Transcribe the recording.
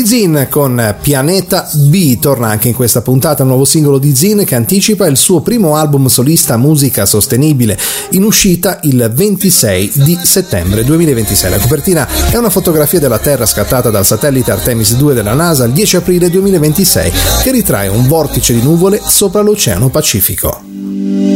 Zin con Pianeta B torna anche in questa puntata un nuovo singolo di Zin che anticipa il suo primo album solista Musica Sostenibile, in uscita il 26 di settembre 2026. La copertina è una fotografia della Terra scattata dal satellite Artemis 2 della NASA il 10 aprile 2026 che ritrae un vortice di nuvole sopra l'Oceano Pacifico.